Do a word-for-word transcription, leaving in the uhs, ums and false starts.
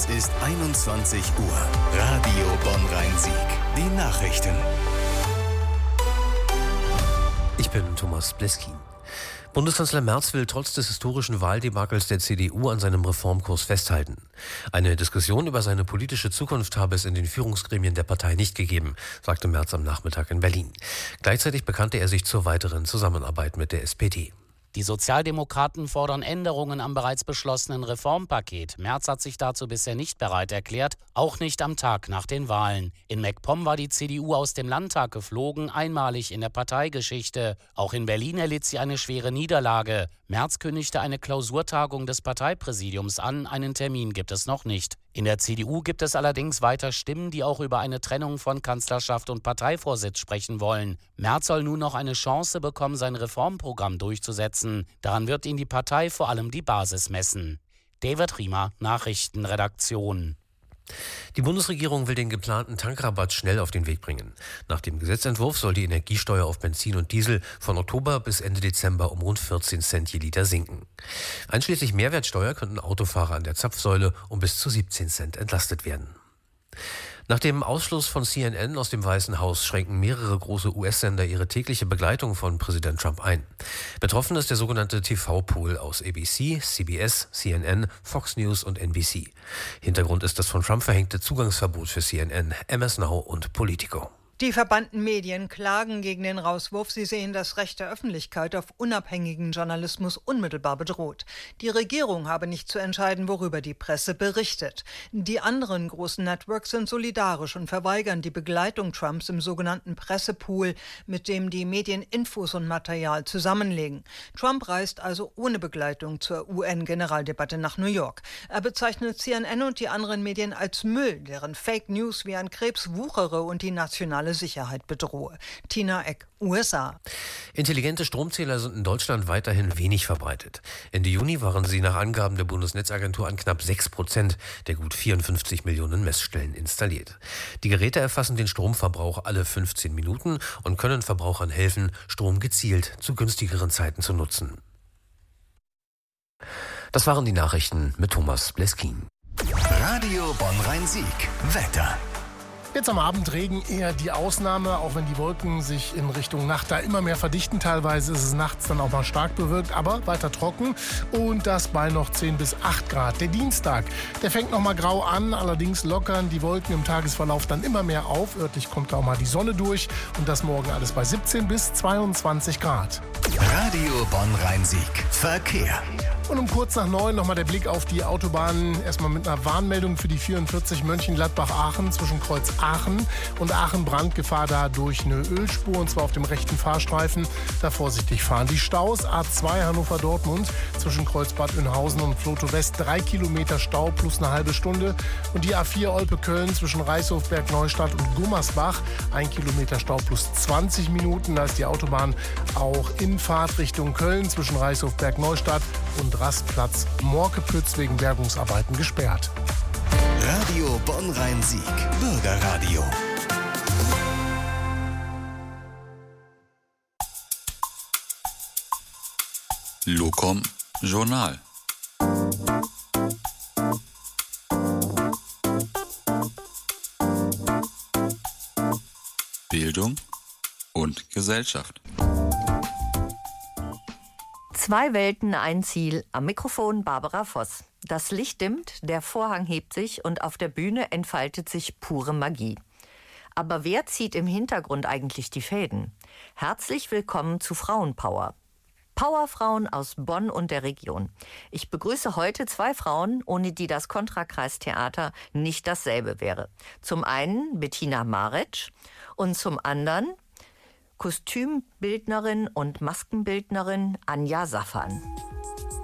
Es ist einundzwanzig Uhr. Radio Bonn-Rhein-Sieg. Die Nachrichten. Ich bin Thomas Bleskin. Bundeskanzler Merz will trotz des historischen Wahldebakels der C D U an seinem Reformkurs festhalten. Eine Diskussion über seine politische Zukunft habe es in den Führungsgremien der Partei nicht gegeben, sagte Merz am Nachmittag in Berlin. Gleichzeitig bekannte er sich zur weiteren Zusammenarbeit mit der S P D. Die Sozialdemokraten fordern Änderungen am bereits beschlossenen Reformpaket. Merz hat sich dazu bisher nicht bereit erklärt, auch nicht am Tag nach den Wahlen. In MacPom war die C D U aus dem Landtag geflogen, einmalig in der Parteigeschichte. Auch in Berlin erlitt sie eine schwere Niederlage. Merz kündigte eine Klausurtagung des Parteipräsidiums an, einen Termin gibt es noch nicht. In der C D U gibt es allerdings weiter Stimmen, die auch über eine Trennung von Kanzlerschaft und Parteivorsitz sprechen wollen. Merz soll nun noch eine Chance bekommen, sein Reformprogramm durchzusetzen. Daran wird ihn die Partei vor allem die Basis messen. David Riemer, Nachrichtenredaktion. Die Bundesregierung will den geplanten Tankrabatt schnell auf den Weg bringen. Nach dem Gesetzentwurf soll die Energiesteuer auf Benzin und Diesel von Oktober bis Ende Dezember um rund vierzehn Cent je Liter sinken. Einschließlich Mehrwertsteuer könnten Autofahrer an der Zapfsäule um bis zu siebzehn Cent entlastet werden. Nach dem Ausschluss von C N N aus dem Weißen Haus schränken mehrere große U S-Sender ihre tägliche Begleitung von Präsident Trump ein. Betroffen ist der sogenannte T V-Pool aus A B C, C B S, C N N, Fox News und N B C. Hintergrund ist das von Trump verhängte Zugangsverbot für C N N, M S Now und Politico. Die verbannten Medien klagen gegen den Rauswurf. Sie sehen das Recht der Öffentlichkeit auf unabhängigen Journalismus unmittelbar bedroht. Die Regierung habe nicht zu entscheiden, worüber die Presse berichtet. Die anderen großen Networks sind solidarisch und verweigern die Begleitung Trumps im sogenannten Pressepool, mit dem die Medien Infos und Material zusammenlegen. Trump reist also ohne Begleitung zur U N-Generaldebatte nach New York. Er bezeichnet C N N und die anderen Medien als Müll, deren Fake News wie ein Krebs wuchere und die nationale Sicherheit bedrohe. Tina Eck, U S A. Intelligente Stromzähler sind in Deutschland weiterhin wenig verbreitet. Ende Juni waren sie nach Angaben der Bundesnetzagentur an knapp sechs Prozent der gut vierundfünfzig Millionen Messstellen installiert. Die Geräte erfassen den Stromverbrauch alle fünfzehn Minuten und können Verbrauchern helfen, Strom gezielt zu günstigeren Zeiten zu nutzen. Das waren die Nachrichten mit Thomas Bleskin. Radio Bonn-Rhein-Sieg. Wetter. Jetzt am Abend Regen eher die Ausnahme, auch wenn die Wolken sich in Richtung Nacht da immer mehr verdichten. Teilweise ist es nachts dann auch mal stark bewölkt, aber weiter trocken und das bei noch zehn bis acht Grad. Der Dienstag, der fängt noch mal grau an, allerdings lockern die Wolken im Tagesverlauf dann immer mehr auf. Örtlich kommt auch mal die Sonne durch und das morgen alles bei siebzehn bis zweiundzwanzig Grad. Radio Bonn-Rhein-Sieg. Verkehr. Und um kurz nach neun nochmal der Blick auf die Autobahnen. Erstmal mit einer Warnmeldung für die vierundvierzig Mönchengladbach-Aachen zwischen Kreuz Aachen und Aachen-Brandgefahr da durch eine Ölspur und zwar auf dem rechten Fahrstreifen. Da vorsichtig fahren. Die Staus A zwei Hannover-Dortmund zwischen Kreuz Bad Oeynhausen und Floto West drei Kilometer Stau plus eine halbe Stunde. Und die A vier Olpe-Köln zwischen Reißhof, Bergneustadt und Gummersbach ein Kilometer Stau plus zwanzig Minuten. Da ist die Autobahn auch in Fahrt Richtung Köln zwischen Reißhof, Bergneustadt und Rastplatz Morkepütz wegen Bergungsarbeiten gesperrt. Radio Bonn-Rhein-Sieg. Bürgerradio. Locom Journal. Bildung und Gesellschaft. Zwei Welten, ein Ziel. Am Mikrofon Barbara Voss. Das Licht dimmt, der Vorhang hebt sich und auf der Bühne entfaltet sich pure Magie. Aber wer zieht im Hintergrund eigentlich die Fäden? Herzlich willkommen zu Frauenpower. Powerfrauen aus Bonn und der Region. Ich begrüße heute zwei Frauen, ohne die das Kontrakreistheater nicht dasselbe wäre. Zum einen Bettina Maretsch und zum anderen Kostümbildnerin und Maskenbildnerin Anja Safan.